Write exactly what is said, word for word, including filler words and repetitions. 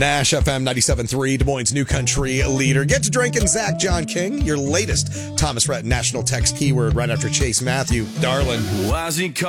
Nash F M ninety-seven point three, Des Moines' new country leader. Get to drinking, Zach John King. Your latest Thomas Rhett national text keyword right after Chase Matthew. Darlin'. Why's he call-